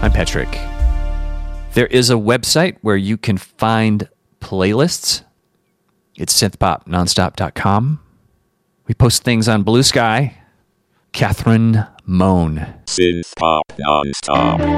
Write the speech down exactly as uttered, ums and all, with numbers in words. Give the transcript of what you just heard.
I'm Patrick. There is a website where you can find playlists. It's synth pop nonstop dot com. We post things on Blue Sky. Catherine Moan. Synth Pop Nonstop.